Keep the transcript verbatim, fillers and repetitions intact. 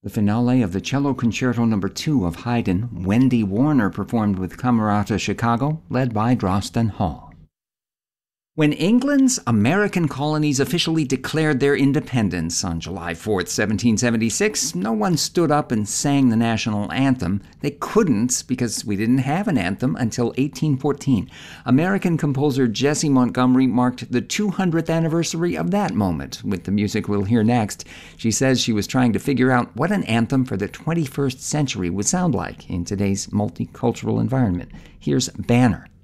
The finale of the Cello Concerto Number two of Haydn, Wendy Warner performed with Camerata Chicago, led by Drosten Hall. When England's American colonies officially declared their independence on July fourth, seventeen seventy-six, no one stood up and sang the national anthem. They couldn't because we didn't have an anthem until eighteen fourteen. American composer Jessie Montgomery marked the two hundredth anniversary of that moment with the music we'll hear next. She says she was trying to figure out what an anthem for the twenty-first century would sound like in today's multicultural environment. Here's Banner